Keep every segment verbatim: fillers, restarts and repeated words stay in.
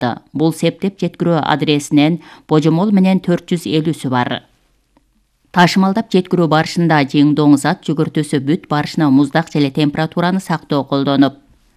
атты. Бул септеп жеткирүү адресинен божомол менен төрт жүз элүүсү бар. Ташымалдап жеткирүү барышында Жеңдоң зат жүгүртүүсү бүт барышына муздак желе температураны сактоо колдонуп,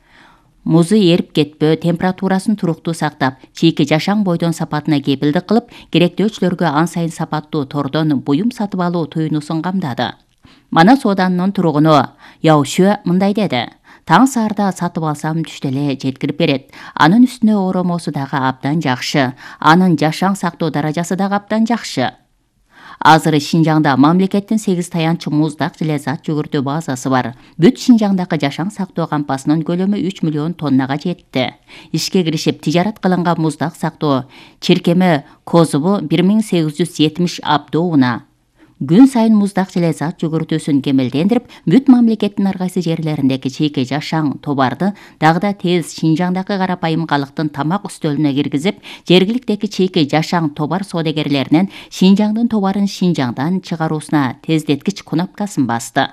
музу эрип кетпөө, температурасын туруктуу сактап, чийки жашаң бойдон сапатына кепилдик кылып, керектөөчүлөргө ан сайын сапаттуу тордон буюм сатып алуу туюнусун камдады. Мана Сооданын тургуну Яушө мындай деди: Таң саарда сатып алсам түштө эле жеткирип берет. Анын үстүнө оромосу дагы абдан жакшы. Анын жашаң сактоо даражасы дагы абдан жакшы. Азыр Шинжаңда мамлекеттин сегиз таянчы муздак желе зат жүгүртүү базасы бар. Бүт Шинжаңдагы жашаң сактоо кампасынын көлөмү үч миллион тоннага жетти. Ишке киришип тижарат кылынган муздак сактоо чиркеми козубу бир миң сегиз жүз жетимиш абдоуна. Күн сайын муздак желе зат жүгүртүүсүн кемелдендирип, бүт мамлекеттин ар кайсы жерлериндеги чийки жашаң товарды дагы да тез Шинжаңдагы карапайым калктын тамак үстөлүнө киргизип, жергиликтеги чийки жашаң товар соодагерлеринен Шинжаңдын товарын Шинжаңдан чыгаруусуна тездеткич кнопкасын басты.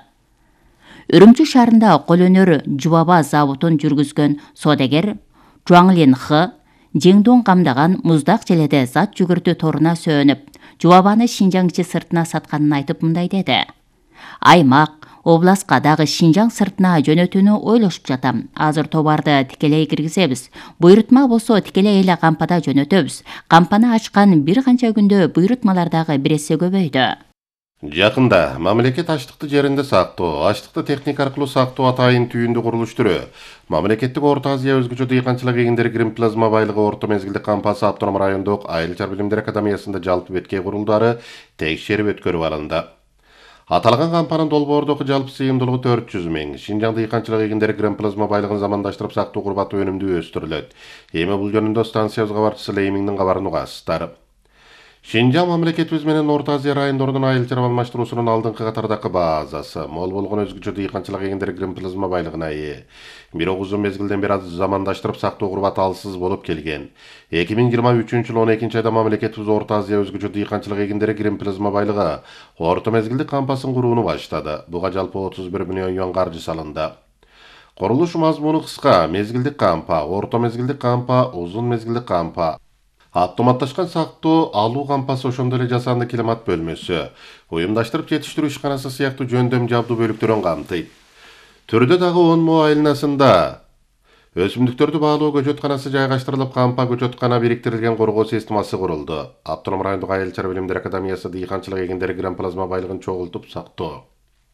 Үрүмчү шаарында кол өнөр жубаба заводун жүргүзгөн соодагер Жуаңлин Х Жеңдоң камдаган муздак желеде зат жүгүртүү торуна сөөнүп, жубабаны Шинжаң ичи сыртына сатканын айтып мындай деди: Аймак, областка дагы Шинжаң сыртына жөнөтүүнү ойлошуп жатам. Азыр товарды тикелей киргизебиз. Буйрутма болсо тикелей эле кампада жөнөтөбүз. Кампаны ачкан бир канча күндө буйрутмалар дагы бир эсе көбөйдү. Жакында мамлекет аштыкты жеринде сактоо, аштыкты техника аркылуу сактоо атайын түйүндү курулуш түрү. Мамлекеттик Орто Азия өзгөчө дыйканчылык эгиндери гримплазма байлыгы орто мезгилдик кампасы Автоном райондук Айыл чар билимдер академиясында жалпы беткей курулдары текшерип өткөрүп алынды. Аталган кампанын долбоордогу жалпы сыйымдуулугу төрт жүз миң. Шинжаң дыйканчылык эгиндери гримплазма байлыгын замандаштырып сактоо курбаты өнүмдүү өстүрүлөт. Эми бул жөнүндө станциябыз кабарчысы Леймиңдин кабарын угасыздар. Шинжаң мамлекетибиз менен Орто Азия райондорунун айыл чар алмаштыруусунун алдыңкы катардагы базасы. Мол болгон өзгөчө дыйканчылык эгиндери гримплазма байлыгына ээ. Бирок узун мезгилден бери замандаштырып сактоо курбаты алсыз болуп келген. эки миң жыйырма үчүнчү жылы он экинчи айда мамлекетибиз Орто Азия өзгөчө дыйканчылык эгиндери гримплазма байлыгы орто мезгилдик кампасын курууну баштады. Буга жалпы отуз бир миллион юан каржы салынды. Курулуш мазмуну кыска: мезгилдик кампа, орто мезгилдик кампа, узун мезгилдик кампа. Автоматташкан сактоо алуу кампасы, ошондой эле жасанды климат бөлмөсү, уюмдаштырып жетиштирүү ишканасы сыяктуу жөндөм жабдуу бөлүктөрүн камтыйт. Түрдө дагы он мо айланасында өсүмдүктөрдү баалоо көчөтканасы жайгаштырылып, кампа көчөткана бириктирилген коргоо системасы курулду. Автоном райондук Айыл чар билимдер академиясы дыйканчылык эгиндери гримплазма байлыгын чогултуп сактоо,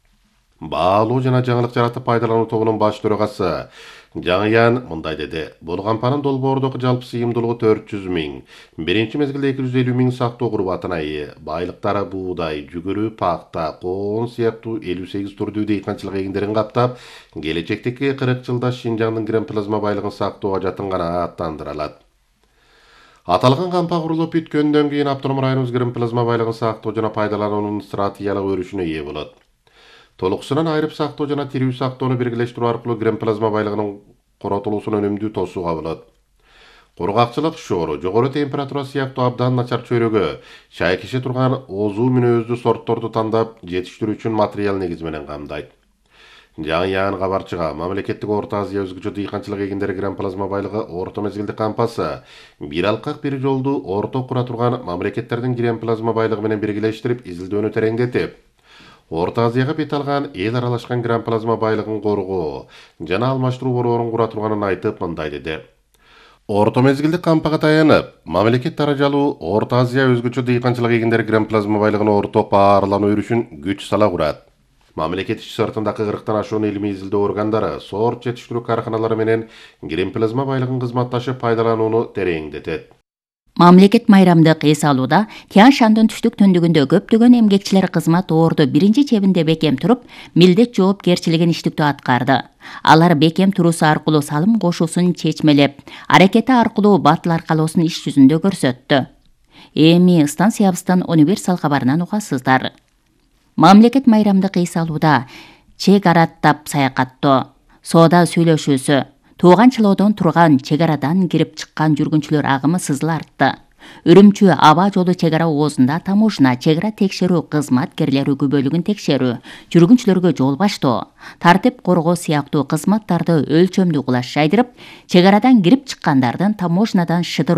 баалоо жана жаңылык жаратып пайдалануу тобунун баш төрагасы Жаңыян мындай деди: Бул кампанын долбоордогу жалпы сыйымдуулугу төрт жүз миң. Биринчи мезгилде эки жүз элүү миң сактоо курбатына ээ. Байлыктары буудай, жүгүрү, пакта, коон сыяктуу элүү сегиз түрдүү дыйканчылык эгиндерин каптап, келечектеги кырк жылда Шинжаңдын гримплазма байлыгын сактоого жатынганы аттандырылат. Аталган кампа курулуп бүткөндөн кийин Автоном районубуз гримплазма байлыгын сактоо жана пайдалануунун стратегиялык өрүшүнө ээ болот. Толуксунан айрып сактоо жана тирүү сактоону биргелештирүү аркылуу гримплазма байлыгынын коротулуусун өнүмдүү тосууга болот. Кургакчылык шоору, жогору температура сыяктуу абдан начар чөйрөгө чай кеше турган озуу мүнөздүү сортторду тандап жетиштирүү үчүн материал негизи менен камдайт. Жаңыян кабарчыга мамлекеттик Орто Азия өзгөчө дыйканчылык эгиндери гримплазма байлыгы орто мезгилдик кампасы бир алкак бир жолду орто кура турган мамлекеттердин гримплазма байлыгы менен биргелештирип, изилдөөнү тереңдетип, Орто Азияга бет алган эл аралашкан гримплазма байлыгын коргоо жана алмаштыруу борборун кура турганын айтып мындай деди: Орто мезгилдик кампага таянып, мамлекет даражалуу Орто Азия өзгөчө дыйканчылык эгиндери гримплазма байлыгын орток баарлануу өрүшүн күч сала курат. Мамлекет ич сыртындагы кырктан ашуун илимий изилдөө органдары, сорт жетиштирүү карканалары менен гримплазма байлыгын кызматташып пайдаланууну тереңдетет. Мамлекет майрамдык эс алууда Тянь Шандын түштүк түндүгүндө көптөгөн эмгекчилер кызмат орду биринчи чебинде бекем туруп, милдет жоопкерчилигин иштиктүү аткарды. Алар бекем туруусу аркылуу салым кошуусун чечмелеп, аракети аркылуу батыл аркалоосун иш жүзүндө көрсөттү. Эми станциябыздын универсал кабарынан угасыздар. Мамлекет майрамдык эс алууда чек араттап саякаттоо, соода сүйлөшүүсү, тууганчылоодон турган чек арадан кирип чыккан жүргүнчүлөр агымы сызыла артты. Үрүмчү аба жолу чек ара оозунда таможня, чек ара текшерүү кызматкерлери күбөлүгүн текшерүү, жүргүнчүлөргө жол баштоо, тартип коргоо сыяктуу кызматтарды өлчөмдүү кылаш жайдырып, чек арадан кирип чыккандардын таможнядан шыдыр